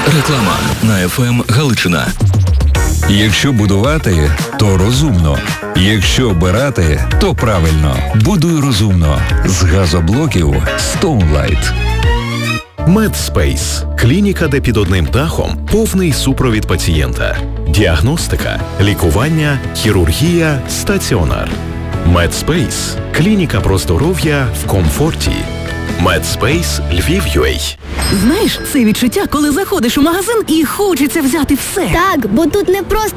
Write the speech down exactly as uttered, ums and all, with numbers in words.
Реклама на еф ем Галичина. Якщо будувати, то розумно. Якщо обирати, то правильно. Будуй розумно. З газоблоків Stoneline. Медспейс – клініка, де під одним дахом повний супровід пацієнта. Діагностика, лікування, хірургія, стаціонар. Медспейс – клініка про здоров'я в комфорті. Медспейс Львів.ua. Знаєш, це відчуття, коли заходиш у магазин і хочеться взяти все. Так, бо тут не просто